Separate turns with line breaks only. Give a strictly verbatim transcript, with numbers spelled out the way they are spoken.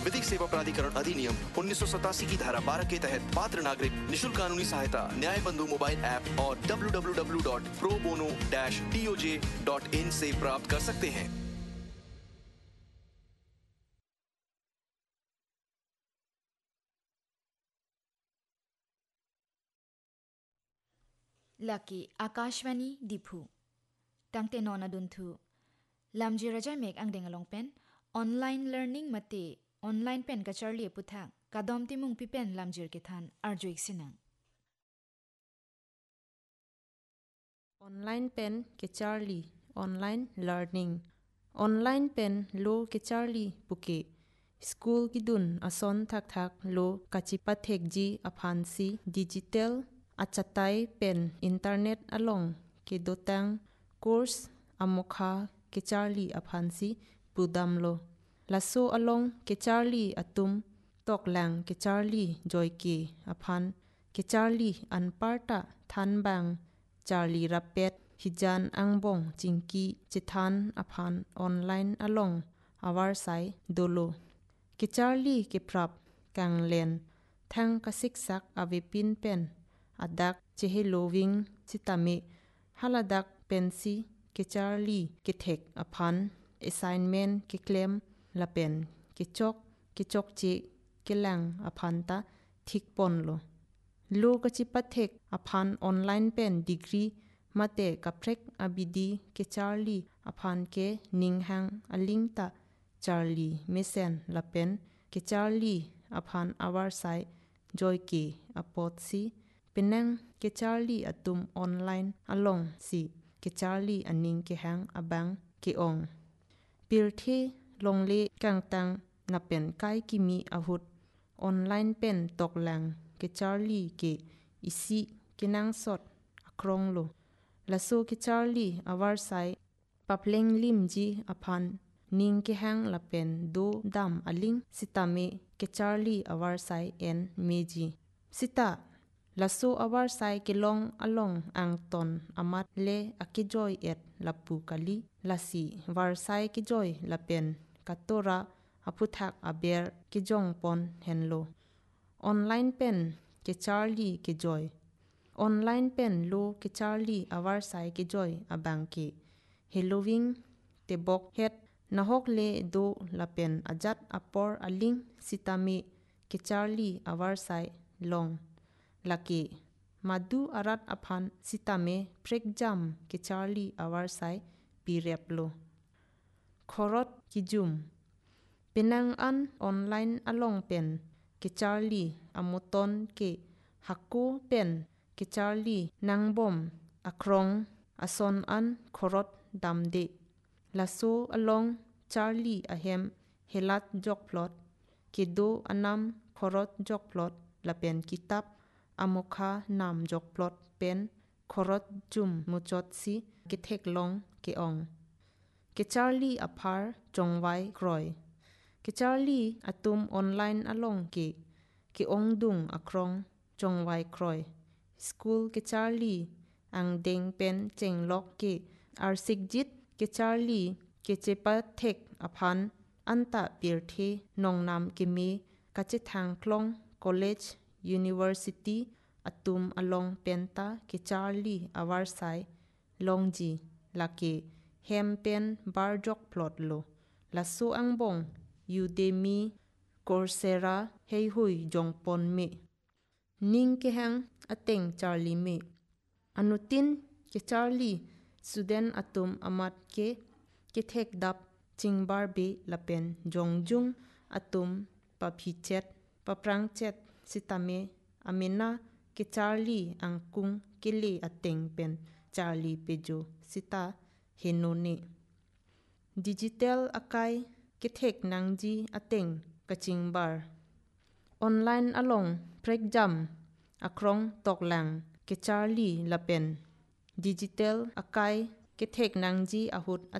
विधिक सेवा प्राधिकरण अधिनियम उन्नीस सौ सतासी की धारा बारह के तहत पात्र नागरिक निशुल्क कानूनी सहायता न्याय बंधु मोबाइल ऐप और W W W dot pro bono dash D O J dot in से प्राप्त कर सकते हैं।
Laki Akashvani Dipu Tangte nona duntu Lamji Raja Mek ang dengalong pen Online learning mate Online pen ka Charlie puthak Kadom timung pipen lamjir kithan Arjuik sinang
Online pen ke Charlie Online learning Online pen lo ke Charlie puke School gidun ason thak thak lo kachipathek ji aphansi digital achatai pen internet along ke dotang course amokha ke Charlie aphansi pudam lo laso along ke Charlie atum toklang ke Charlie joy ke aphan ke Charlie anparta thanbang Charlie rapet hijan angbong chingki chithan aphan online along awar sai dolo ke Charlie ke prap kanglen thang kasik sak avipin pen adak cheheloving chitame haladak pensi ke Charlie ke thek aphan assignment ke claim lapen ke chok ke chok che ke lang aphan ta thik pon lo lo kachipathek aphan online pen degree mate kaprek abidi ke Charlie aphan ke ninghang aling ta Charlie mesen lapen ke Charlie aphan awar sai joy ke apot si penang ke Charlie atum online along si ke Charlie aning ke hang abang ke ong pirthe longle kangtang napen kai kimi ahut online pen toklang ke Charlie ke isi kinang sot akrong lo laso ke Charlie awar sai papleng limji aphan ning ke hang lapen do dam aling sitame ke Charlie awar sai en meji sita laso awar sai ke long along ang ton amat le akijoy et lapu kali lasi war sai ke joy lapen katora aputhak aber ke jong pon henlo online pen ke Charlie ke joy online pen lo ke Charlie awar sai ke joy abang ke halloween te bok het nahok le do lapen ajat apor aling sitame ke Charlie awar sai long laki madu arat aphan sitame prek jam ke Charlie awar sai pireplo khorot kijum penang an online along pen ke Charlie amoton ke hakko pen ke Charlie nangbom akrong ason an khorot damde laso along Charlie ahem helat jokplot kedo anam khorot jokplot lapen kitab amokha nam jokplot pen khorot jum muchot si kithek long ke ong ke Charlie aphar chongwai kroi ke Charlie atum online along ke ke ong dung akrong chongwai kroi school ke Charlie ang deng pen chenglok ke arsik jit ke Charlie ke chepa thek aphan anta pirthe nongnam ke me kachithang klong college university atum along penta ke Charlie awar sai longji lake hem pen barjok plot lo laso angbong Udemy Coursera heihui jongpon me ning ke hang ateng Charlie me anutin ke Charlie student atum amat ke ke thek dap chingbar be lapen jongjung atum papichet paprangchet sitame amena ke Charlie angkung kele ateng pen Charlie pejo sita henone digital akai ke thek nangji ateng kachingbar online along prek jam akrong toklang ke Charlie lapen digital akai ke thek nangji ahut